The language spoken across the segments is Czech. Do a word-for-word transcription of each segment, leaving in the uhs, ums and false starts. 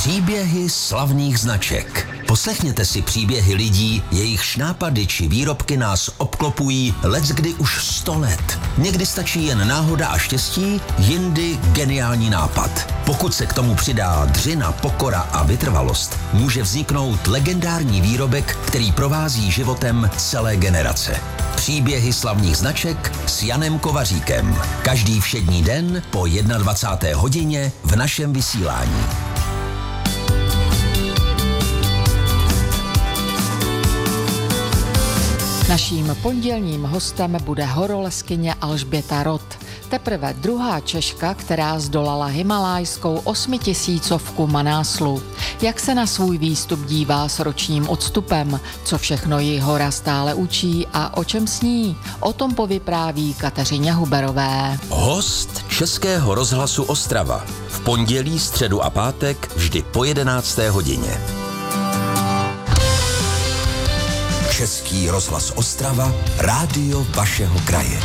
Příběhy slavných značek. Poslechněte si příběhy lidí, jejichž nápady či výrobky nás obklopují leckdy už sto let. Někdy stačí jen náhoda a štěstí, jindy geniální nápad. Pokud se k tomu přidá dřina, pokora a vytrvalost, může vzniknout legendární výrobek, který provází životem celé generace. Příběhy slavných značek s Janem Kovaříkem. Každý všední den po dvacáté jedné hodině v našem vysílání. Naším pondělním hostem bude horolezkyně Alžběta Rott. Teprve druhá Češka, která zdolala himalajskou osmitisícovku Manáslu. Jak se na svůj výstup dívá s ročním odstupem, co všechno ji hora stále učí a o čem sní, o tom povypráví Kateřině Huberové. Host Českého rozhlasu Ostrava. V pondělí, středu a pátek vždy po jedenácté hodině. Český rozhlas Ostrava, rádio vašeho kraje.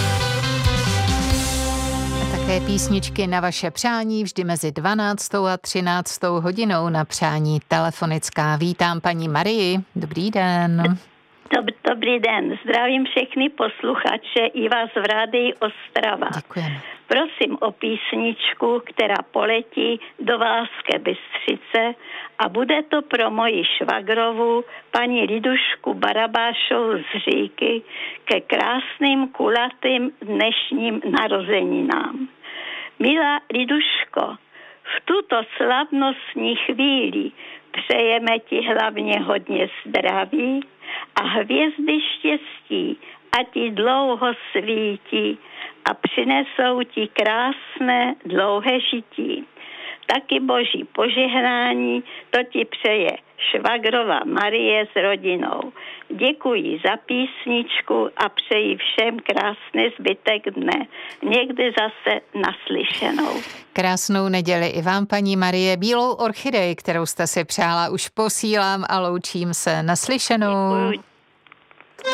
A také písničky na vaše přání vždy mezi dvanáctou a třináctou hodinou na přání telefonická. Vítám paní Marii. Dobrý den. Dobrý den, zdravím všechny posluchače i vás v rádii Ostrava. Děkujeme. Prosím o písničku, která poletí do Válské Bystřice a bude to pro moji švagrovu, paní Lidušku Barabášovou z Říky, ke krásným kulatým dnešním narozeninám. Milá Liduško, v tuto slavnostní chvíli přejeme ti hlavně hodně zdraví a hvězdy štěstí, a ti dlouho svítí a přinesou ti krásné dlouhé žití. Taky boží požehnání, to ti přeje švagrova Marie s rodinou. Děkuji za písničku a přeji všem krásný zbytek dne. Někdy zase naslyšenou. Krásnou neděli i vám, paní Marie. Bílou orchidej, kterou jste si přála, už posílám a loučím se. Naslyšenou. Děkuji.